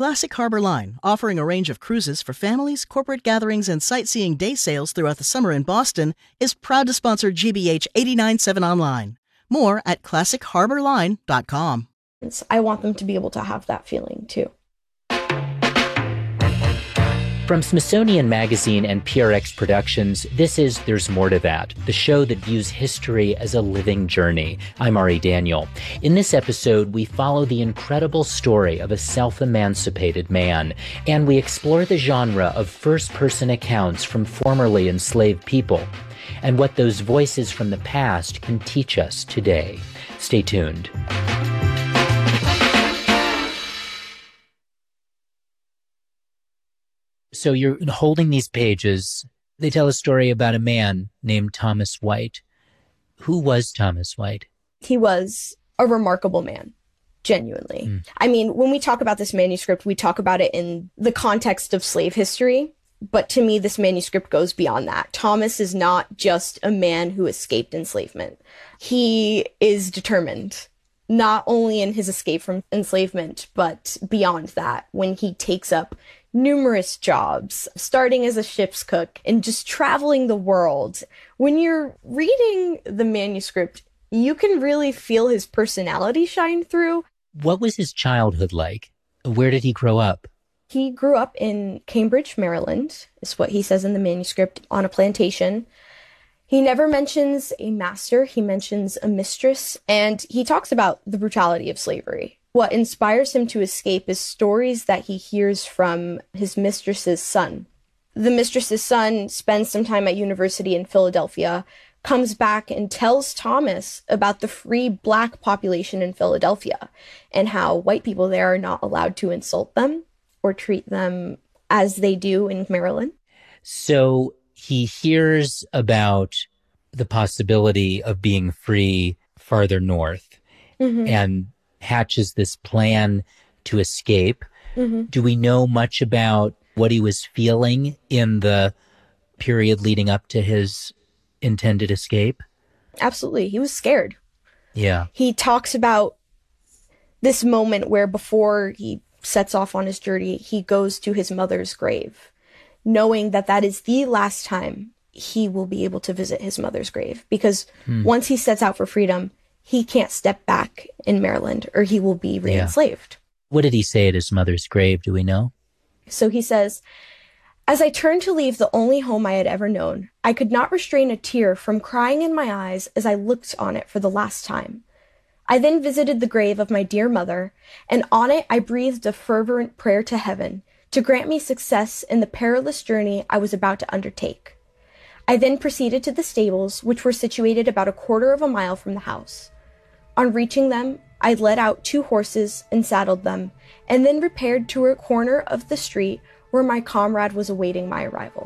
Classic Harbor Line, offering a range of cruises for families, corporate gatherings, and sightseeing day sails throughout the summer in Boston, is proud to sponsor GBH 89.7 Online. More at classichaarborline.com. I want them to be able to have that feeling too. From Smithsonian Magazine and PRX Productions, this is There's More to That, the show that views history as a living journey. I'm Ari Daniel. In this episode, we follow the incredible story of a self-emancipated man, and we explore the genre of first-person accounts from formerly enslaved people, and what those voices from the past can teach us today. Stay tuned. So you're holding these pages. They tell a story about a man named Thomas White. Who was Thomas White? He was a remarkable man, genuinely. I mean, when we talk about this manuscript, we talk about it in the context of slave history. But to me, this manuscript goes beyond that. Thomas is not just a man who escaped enslavement. He is determined, not only in his escape from enslavement, but beyond that, when he takes up numerous jobs, starting as a ship's cook and just traveling the world. When you're reading the manuscript, you can really feel his personality shine through. What was his childhood like? Where did he grow up? He grew up in Cambridge, Maryland, is what he says in the manuscript, on a plantation. He never mentions a master. He mentions a mistress, and he talks about the brutality of slavery. What inspires him to escape is stories that he hears from his mistress's son. The mistress's son spends some time at university in Philadelphia, comes back and tells Thomas about the free Black population in Philadelphia and how white people there are not allowed to insult them or treat them as they do in Maryland. So he hears about the possibility of being free farther north and hatches this plan to escape. Do we know much about what he was feeling in the period leading up to his intended escape? Absolutely. He was scared. Yeah. He talks about this moment where before he sets off on his journey, he goes to his mother's grave, knowing that that is the last time he will be able to visit his mother's grave. Because once he sets out for freedom, he can't step back in Maryland or he will be re-enslaved. What did he say at his mother's grave? Do we know? So he says, "As I turned to leave the only home I had ever known, I could not restrain a tear from crying in my eyes as I looked on it for the last time. I then visited the grave of my dear mother, and on it I breathed a fervent prayer to heaven to grant me success in the perilous journey I was about to undertake. I then proceeded to the stables, which were situated about a quarter of a mile from the house. On reaching them, I led out 2 horses and saddled them, and then repaired to a corner of the street where my comrade was awaiting my arrival."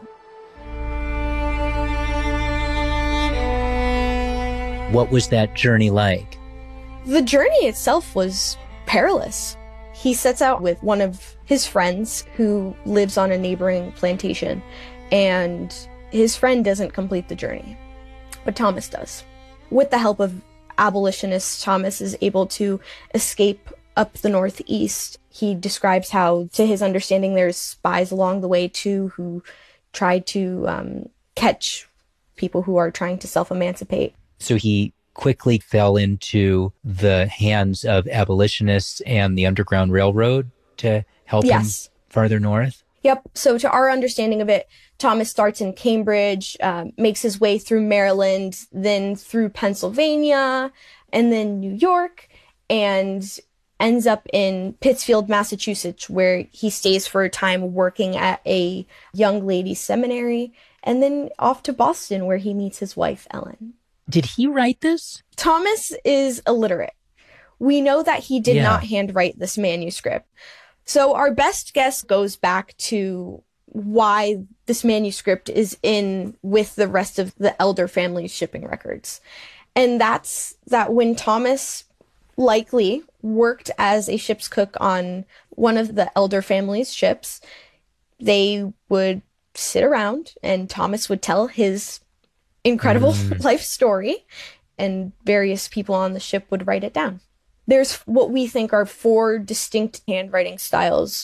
What was that journey like? The journey itself was perilous. He sets out with one of his friends who lives on a neighboring plantation, and his friend doesn't complete the journey, but Thomas does. With the help of abolitionists, Thomas is able to escape up the Northeast. He describes how, to his understanding, there's spies along the way too who try to catch people who are trying to self-emancipate. So he quickly fell into the hands of abolitionists and the Underground Railroad to help him farther north? Yep. So to our understanding of it, Thomas starts in Cambridge, makes his way through Maryland, then through Pennsylvania, and then New York, and ends up in Pittsfield, Massachusetts, where he stays for a time working at a young ladies' seminary, and then off to Boston, where he meets his wife, Ellen. Did he write this? Thomas is illiterate. We know that he did not handwrite this manuscript. So our best guess goes back to why this manuscript is in with the rest of the Elder family's shipping records. And that's that when Thomas likely worked as a ship's cook on one of the Elder family's ships, they would sit around and Thomas would tell his incredible life story, and various people on the ship would write it down. There's what we think are 4 distinct handwriting styles